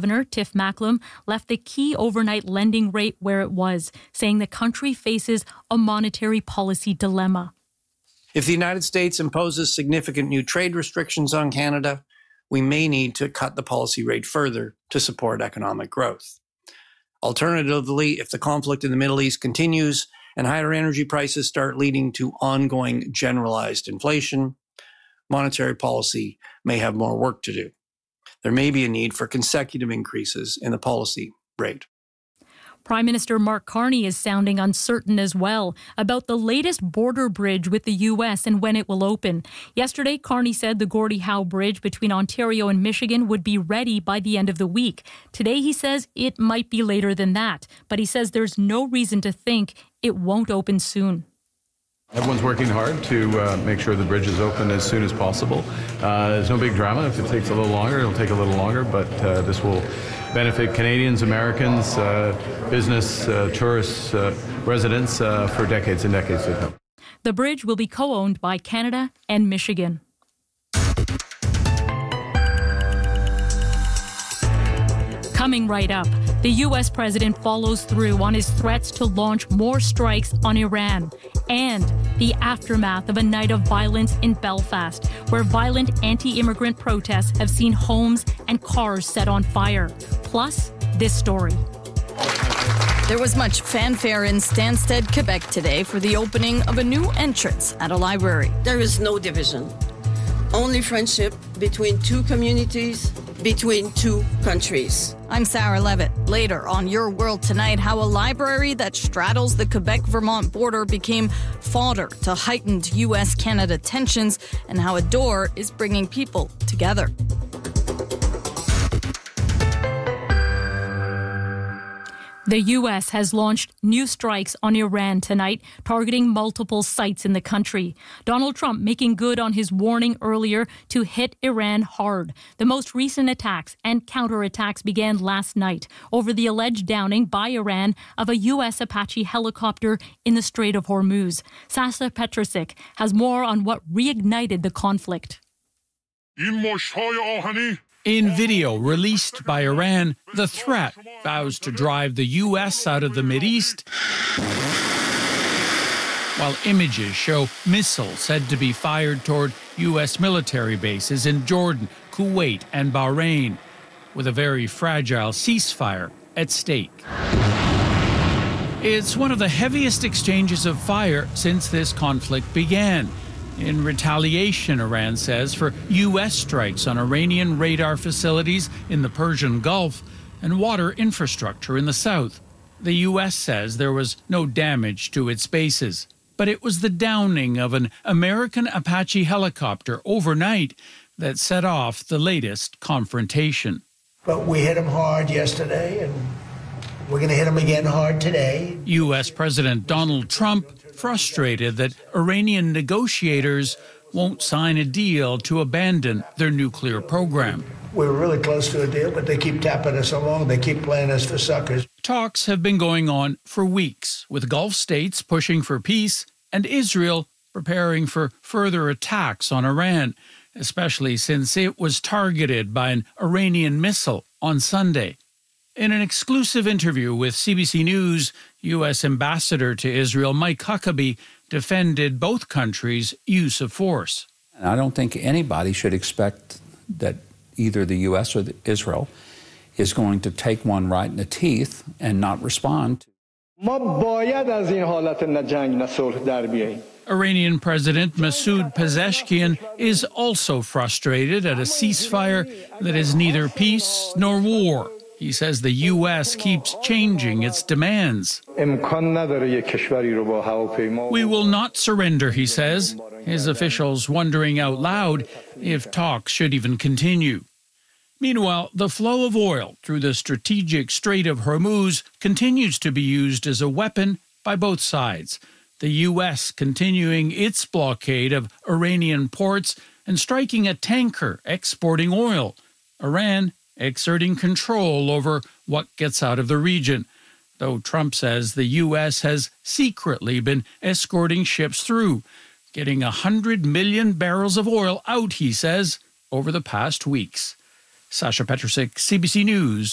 Governor Tiff Macklem left the key overnight lending rate where it was, saying the country faces a monetary policy dilemma. If the United States imposes significant new trade restrictions on Canada, we may need to cut the policy rate further to support economic growth. Alternatively, if the conflict in the Middle East continues and higher energy prices start leading to ongoing generalized inflation, monetary policy may have more work to do. There may be a need for consecutive increases in the policy rate. Prime Minister Mark Carney is sounding uncertain as well about the latest border bridge with the U.S. and when it will open. Yesterday, Carney said the Gordie Howe Bridge between Ontario and Michigan would be ready by the end of the week. Today, he says it might be later than that, but he says there's no reason to think it won't open soon. Everyone's working hard to make sure the bridge is open as soon as possible. There's no big drama. If it takes a little longer, it'll take a little longer, but this will benefit Canadians, Americans, business, tourists, residents for decades and decades to come. The bridge will be co-owned by Canada and Michigan. Coming right up, the U.S. president follows through on his threats to launch more strikes on Iran and the aftermath of a night of violence in Belfast, where violent anti-immigrant protests have seen homes and cars set on fire. Plus, this story. There was much fanfare in Stansted, Quebec today for the opening of a new entrance at a library. There is no division, only friendship between two communities, between two countries. I'm Sarah Levitt. Later on Your World Tonight, how a library that straddles the Quebec-Vermont border became fodder to heightened U.S.-Canada tensions and how a door is bringing people together. The U.S. has launched new strikes on Iran tonight, targeting multiple sites in the country. Donald Trump making good on his warning earlier to hit Iran hard. The most recent attacks and counterattacks began last night over the alleged downing by Iran of a U.S. Apache helicopter in the Strait of Hormuz. Sasha Petrusik has more on what reignited the conflict. In video released by Iran, the threat vows to drive the U.S. out of the Mideast, while images show missiles said to be fired toward U.S. military bases in Jordan, Kuwait, and Bahrain, with a very fragile ceasefire at stake. It's one of the heaviest exchanges of fire since this conflict began. In retaliation, Iran says, for U.S. strikes on Iranian radar facilities in the Persian Gulf and water infrastructure in the south. The U.S. says there was no damage to its bases, but it was the downing of an American Apache helicopter overnight that set off the latest confrontation. But we hit them hard yesterday, and we're going to hit them again hard today. U.S. President Donald Trump frustrated that Iranian negotiators won't sign a deal to abandon their nuclear program. We're really close to a deal, but they keep tapping us along. They keep playing us for suckers. Talks have been going on for weeks, with Gulf states pushing for peace and Israel preparing for further attacks on Iran, especially since it was targeted by an Iranian missile on Sunday. In an exclusive interview with CBC News, U.S. Ambassador to Israel Mike Huckabee defended both countries' use of force. I don't think anybody should expect that either the U.S. or Israel is going to take one right in the teeth and not respond. Iranian President Masoud Pezeshkian is also frustrated at a ceasefire that is neither peace nor war. He says the U.S. keeps changing its demands. We will not surrender, he says, his officials wondering out loud if talks should even continue. Meanwhile, the flow of oil through the strategic Strait of Hormuz continues to be used as a weapon by both sides. The U.S. continuing its blockade of Iranian ports and striking a tanker exporting oil. Iran exerting control over what gets out of the region, though Trump says the U.S. has secretly been escorting ships through, getting 100 million barrels of oil out, he says, over the past weeks. Sasha Petrusik, CBC News.